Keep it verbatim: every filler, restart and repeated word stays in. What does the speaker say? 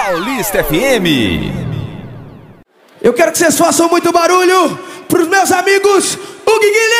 Paulista F M. Eu quero que vocês façam muito barulho pros meus amigos, o Guiguinho.